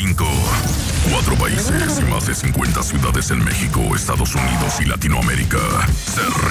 5. 4 países y más de 50 ciudades en México, Estados Unidos y Latinoamérica se